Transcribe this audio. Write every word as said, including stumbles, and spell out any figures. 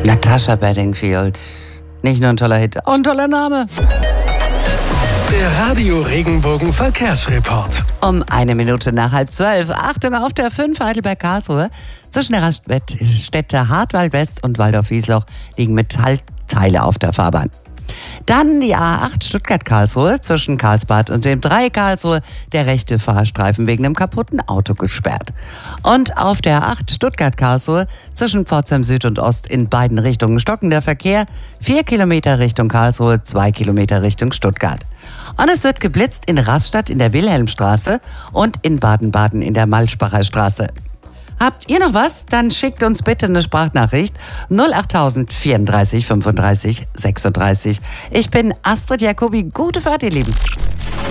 Natascha Bedingfield. Nicht nur ein toller Hit, auch ein toller Name. Der Radio Regenbogen Verkehrsreport. Um eine Minute nach halb zwölf. Achtung auf der fünf Heidelberg-Karlsruhe. Zwischen der Raststätte Hartwald West und Waldorf-Wiesloch liegen Metallteile auf der Fahrbahn. Dann die A acht Stuttgart-Karlsruhe zwischen Karlsbad und dem Dreieck Karlsruhe. Der rechte Fahrstreifen wegen einem kaputten Auto gesperrt. Und auf der A acht Stuttgart-Karlsruhe zwischen Pforzheim Süd und Ost in beiden Richtungen stockender Verkehr. Vier Kilometer Richtung Karlsruhe, zwei Kilometer Richtung Stuttgart. Und es wird geblitzt in Rastatt in der Wilhelmstraße und in Baden-Baden in der Malschbacher Straße. Habt ihr noch was? Dann schickt uns bitte eine Sprachnachricht null acht null null vierunddreißig fünfunddreißig sechsunddreißig. Ich bin Astrid Jacobi. Gute Fahrt, ihr Lieben.